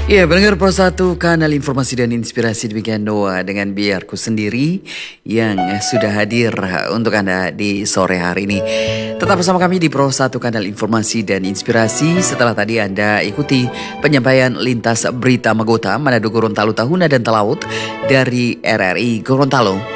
Ya, pendengar Pro 1 kanal informasi dan inspirasi demikian Noah dengan biarku sendiri yang sudah hadir untuk Anda di sore hari ini. Tetap bersama kami di Pro 1 kanal informasi dan inspirasi setelah tadi Anda ikuti penyampaian lintas berita Magota, Manado, Gorontalo, Tahuna dan Talaut dari RRI Gorontalo.